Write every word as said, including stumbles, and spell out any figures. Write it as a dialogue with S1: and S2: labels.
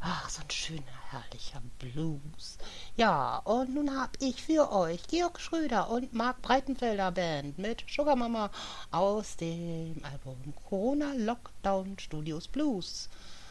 S1: Ach, so ein schöner, herrlicher Blues. Ja, und nun hab ich für euch Georg Schröder und Marc Breitenfelder Band mit Sugar Mama aus dem Album Corona Lockdown Studios Blues.